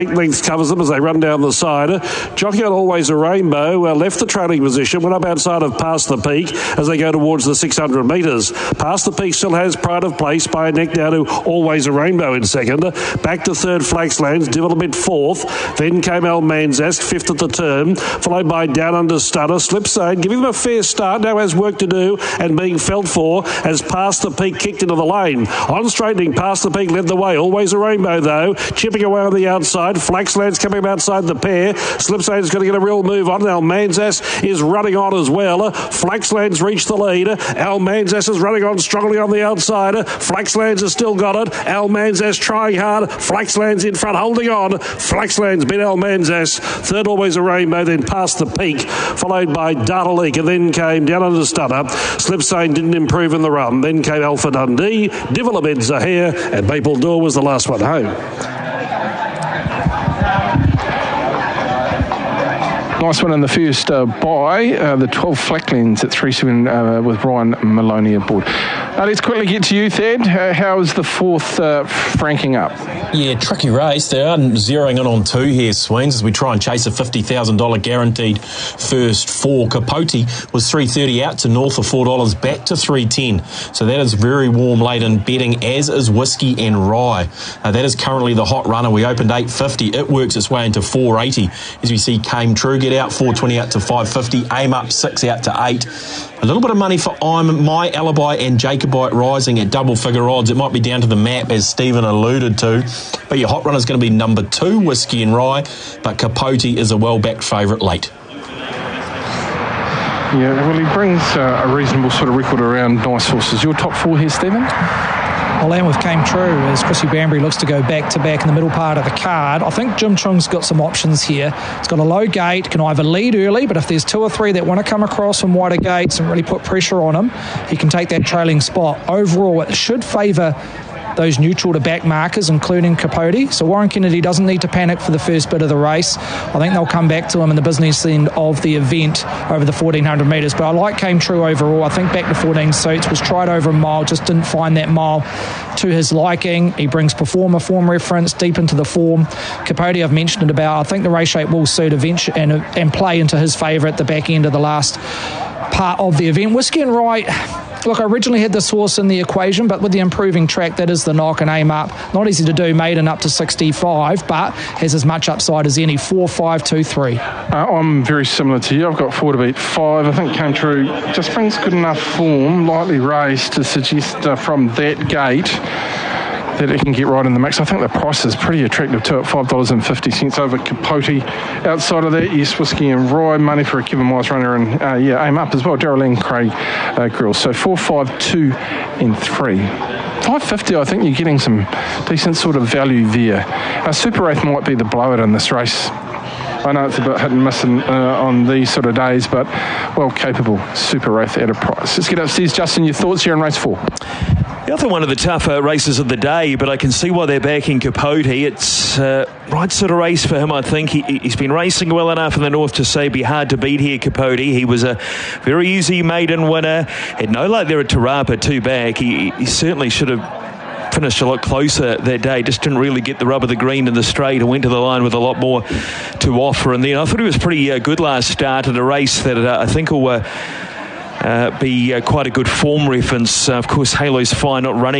Length covers them as they run down the side. Jockey on Always a Rainbow left the trailing position, went up outside of Past the Peak as they go towards the 600 metres. Past the Peak still has pride of place by a neck down to Always a Rainbow in second. Back to third, Flaxlands, Development fourth. Then came Almanzast, fifth at the turn, followed by Down Under Stunner. Slipstone, giving them a fair start, now has work to do and being felt for as Past the Peak kicked into the lane. On straightening, Past the Peak led the way. Always a Rainbow, though, chipping away on the outside. Flaxlands coming up outside the pair. Slipstone's going to get a real move on. Almanzast is running on as well. Flaxlands reached the lead. Almanzast is running on strongly on the outside. Flaxlands has still got it. Almanzast trying hard. Flaxlands in front, holding on. Flaxlands beat Almanzast. Third, Always a Rainbow, then Past the Peak, followed by Data Leak, and then came Down Under Stunner. Slipstone didn't improve in the run. Then came Alpha Dundee, Development Zahir, and Maple Door was the last one home. Nice one in the first by the 12 Flaxlands at 3-7 with Ryan Maloney aboard. Let's quickly get to you, Thad. How is the fourth franking up? Yeah, tricky race. They are zeroing in on two here, Sweens, as we try and chase a $50,000 guaranteed first four. Capote was $3.30 out to north of $4 back to $3.10. So that is very warm late in betting, as is Whiskey and Rye. That is currently the hot runner. We opened $8.50. It works its way into $4.80 as we see Came True get out, $4.20 out to $5.50. Aim Up 6 out to $8. A little bit of money for I'm My Alibi and Jacobite rising at double figure odds. It might be down to the map, as Stephen alluded to. But your hot runner is going to be number 2, Whiskey and Rye. But Capote is a well-backed favourite late. Yeah, well, he brings a reasonable sort of record around nice horses. Your top four here, Stephen? I'll land with Came True as Chrissy Banbury looks to go back-to-back in the middle part of the card. I think Jim Chung's got some options here. It's got a low gate, can either lead early, but if there's 2 or 3 that want to come across from wider gates and really put pressure on him, he can take that trailing spot. Overall, it should favour those neutral to back markers, including Capote. So Warren Kennedy doesn't need to panic for the first bit of the race. I think they'll come back to him in the business end of the event over the 1,400 metres. But I like Came True overall. I think back to 14 suits, was tried over a mile, just didn't find that mile to his liking. He brings form reference deep into the form. Capote, I've mentioned it about. I think the race shape will suit eventually and play into his favour at the back end of the last part of the event. Whiskey and Rye, look, I originally had this horse in the equation, but with the improving track, that is the knock and Aim Up. Not easy to do, maiden up to 65, but has as much upside as any. 4, 5, 2, 3. I'm very similar to you. I've got 4 to beat 5. I think Came True just brings good enough form, lightly raced, to suggest from that gate that it can get right in the mix. I think the price is pretty attractive too at $5.50 over Capote. Outside of that, yes, Whiskey and Rye, money for a Kevin Miles runner, and Aim Up as well, Darrell and Craig Grills. So 4, 5, 2 and 3. $5.50, I think you're getting some decent sort of value there. Super Wraith might be the blowout in this race. I know it's a bit hit and miss on these sort of days, but well capable Super Wraith at a price. Let's get upstairs. Justin, your thoughts here in race 4? I think one of the tougher races of the day, but I can see why they're backing Capote. It's right sort of race for him, I think. He's been racing well enough in the north to say be hard to beat here, Capote. He was a very easy maiden winner. Had no luck there at Tarapa, 2 back. He certainly should have finished a lot closer that day. Just didn't really get the rub of the green in the straight and went to the line with a lot more to offer. And then I thought he was pretty good last start at a race that I think will be quite a good form reference. Of course, Halo's fine, not running